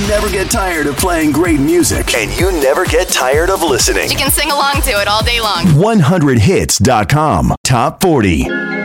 never get tired of playing great music. And you never get tired of listening. You can sing along to it all day long. 100hits.com. Top 40.